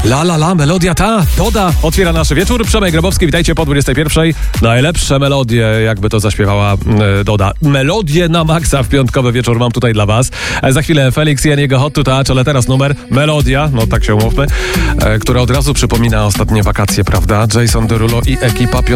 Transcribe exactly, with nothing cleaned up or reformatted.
La la la, melodia ta, Doda otwiera nasz wieczór. Przemek Grabowski, witajcie po dwudziestej pierwszej. Najlepsze melodie, jakby to zaśpiewała e, Doda. Melodie na maksa w piątkowy wieczór mam tutaj dla was. E, za chwilę Felix i jego Hot to Touch, ale teraz numer Melodia, no tak się umówmy, e, która od razu przypomina ostatnie wakacje, prawda? Jason Derulo i ekipa